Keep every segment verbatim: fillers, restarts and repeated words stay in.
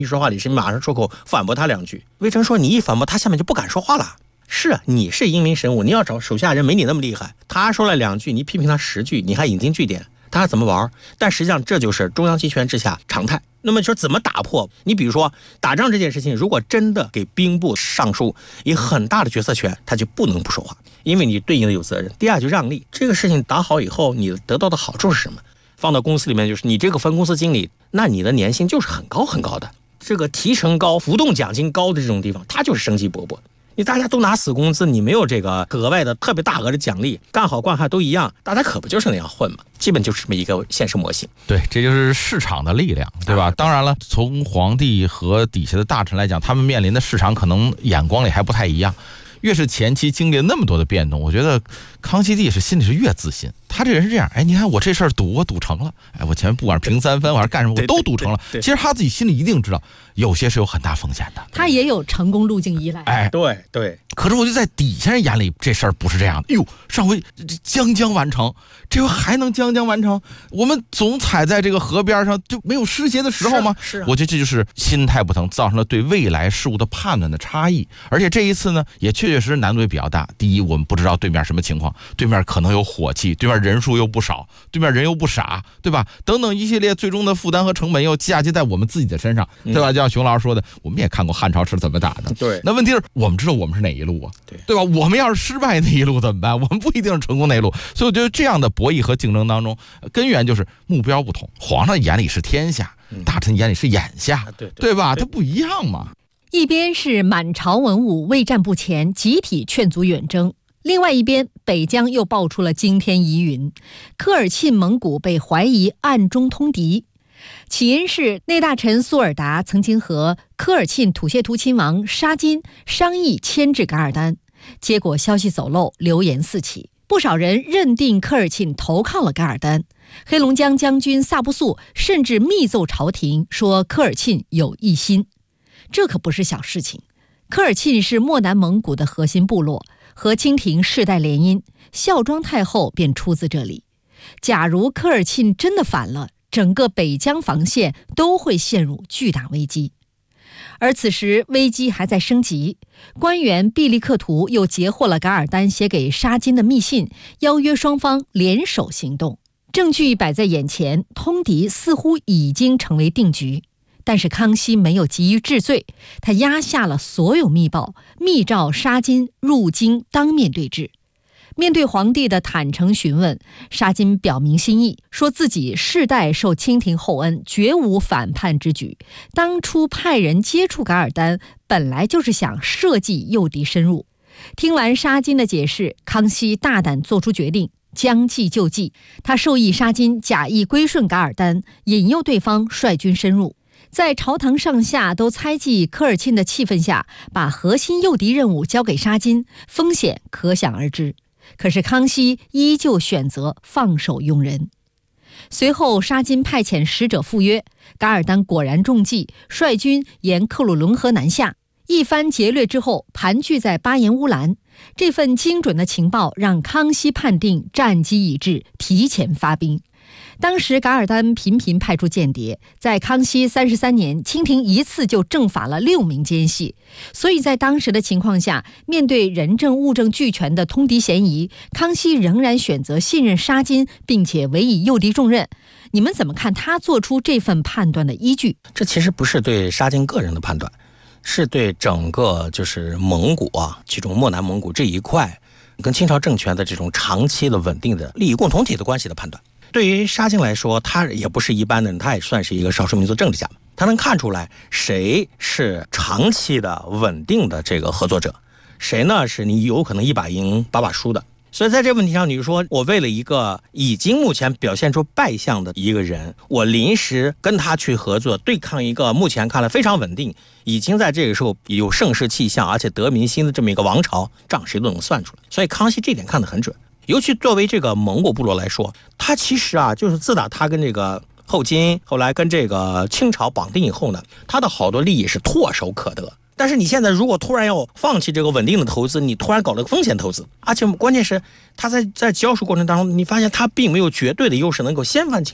一说话，李世民马上出口反驳他两句。魏征说你一反驳他，下面就不敢说话了。是啊，你是英明神武，你要找手下人没你那么厉害。他说了两句，你批评他十句，你还引经据典，他怎么玩？但实际上这就是中央集权之下常态。那么说怎么打破？你比如说打仗这件事情，如果真的给兵部尚书以很大的决策权，他就不能不说话，因为你对应的有责任。第二就让利，这个事情打好以后，你得到的好处是什么？放到公司里面，就是你这个分公司经理，那你的年薪就是很高很高的，这个提成高、浮动奖金高的这种地方，它就是生机勃勃。你大家都拿死工资，你没有这个额外的特别大额的奖励，干好干坏都一样，大家可不就是那样混吗？基本就是这么一个现实模型。 对，这就是市场的力量，对吧？啊、当然了，从皇帝和底下的大臣来讲，他们面临的市场可能眼光里还不太一样。越是前期经历了那么多的变动，我觉得康熙帝是心里是越自信。他这人是这样，哎，你看我这事儿赌我赌成了，哎，我前面不管是平三分还是干什么，我都赌成了。其实他自己心里一定知道，有些是有很大风险的。 他也有成功路径依赖。 哎，对对。 可是我就在底下人眼里，这事儿不是这样的。哎呦，上回将将完成，这回还能将将完成？我们总踩在这个河边上，就没有失节的时候吗？ 是、啊。 我觉得这就是心态不同，造成了对未来事物的判断的差异。而且这一次呢，也确确实实难度也比较大。第一，我们不知道对面什么情况，对面可能有火气，对面人数又不少，对面人又不傻，对吧？等等一系列最终的负担和成本又嫁接在我们自己的身上，对吧？就像熊老师说的，我们也看过汉朝是怎么打的。 对。 那问题是我们知道我们是哪一路啊？ 对， 对吧？我们要是失败那一路怎么办？我们不一定是成功那一路。所以我觉得这样的博弈和竞争当中，根源就是目标不同。皇上眼里是天下，大臣眼里是眼下， 对对对吧？它不一样嘛。 一边是满朝文武未战不前，集体劝阻远征。另外一边，北疆又爆出了惊天疑云，科尔沁蒙古被怀疑暗中通敌。起因是内大臣苏尔达曾经和科尔沁土谢图亲王沙金商议牵制噶尔丹，结果消息走漏，流言四起，不少人认定科尔沁投靠了噶尔丹。黑龙江将军萨布素甚至密奏朝廷说科尔沁有异心，这可不是小事情。科尔沁是漠南蒙古的核心部落，和清廷世代联姻，孝庄太后便出自这里。假如科尔沁真的反了，整个北疆防线都会陷入巨大危机。而此时危机还在升级，官员毕利克图又截获了噶尔丹写给沙金的密信，邀约双方联手行动。证据摆在眼前，通敌似乎已经成为定局。但是康熙没有急于治罪，他压下了所有密报，密诏沙金入京当面对质。面对皇帝的坦诚询问，沙金表明心意，说自己世代受清廷厚恩，绝无反叛之举。当初派人接触噶尔丹，本来就是想设计诱敌深入。听完沙金的解释，康熙大胆做出决定，将计就计。他授意沙金假意归顺噶尔丹，引诱对方率军深入。在朝堂上下都猜忌科尔沁的气氛下，把核心诱敌任务交给沙金，风险可想而知。可是康熙依旧选择放手用人。随后沙金派遣使者赴约，噶尔丹果然中计，率军沿克鲁伦河南下。一番劫掠之后，盘踞在巴彦乌兰。这份精准的情报让康熙判定战机已至，提前发兵。当时噶尔丹频频派出间谍，在康熙三十三年，清廷一次就正法了六名奸细，所以在当时的情况下，面对人证物证俱全的通敌嫌疑，康熙仍然选择信任沙金，并且委以诱敌重任。你们怎么看他做出这份判断的依据？ 这其实不是对沙金个人的判断，是对整个就是蒙古啊，其中漠南蒙古这一块跟清朝政权的这种长期的稳定的利益共同体的关系的判断。对于沙金来说，他也不是一般的人，他也算是一个少数民族政治家，他能看出来谁是长期的稳定的这个合作者，谁呢是你有可能一把赢把把输的。所以在这个问题上，你说我为了一个已经目前表现出败相的一个人，我临时跟他去合作对抗一个目前看来非常稳定，已经在这个时候有盛世气象而且得民心的这么一个王朝，账谁都能算出来。所以康熙这点看得很准。尤其作为这个蒙古部落来说，他其实啊，就是自打他跟这个后金后来跟这个清朝绑定以后呢，他的好多利益是唾手可得。但是你现在如果突然要放弃这个稳定的投资，你突然搞了个风险投资，而且关键是他在在交涉过程当中，你发现他并没有绝对的优势能够掀翻清朝。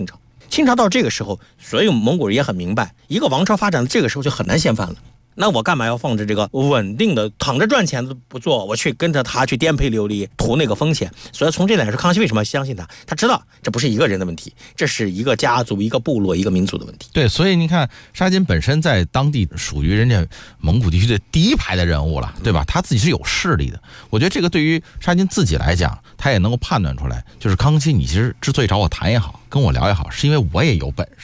清朝到这个时候，所有蒙古人也很明白，一个王朝发展到这个时候就很难掀翻了。那我干嘛要放着这个稳定的躺着赚钱的不做，我去跟着他去颠沛流离，图那个风险？所以从这点来说，康熙为什么相信他？他知道这不是一个人的问题，这是一个家族、一个部落、一个民族的问题。 对，所以你看，沙金本身在当地属于人家蒙古地区的第一排的人物了，对吧？他自己是有势力的。我觉得这个对于沙金自己来讲，他也能够判断出来，就是康熙，你其实之所以找我谈也好，跟我聊也好，是因为我也有本事。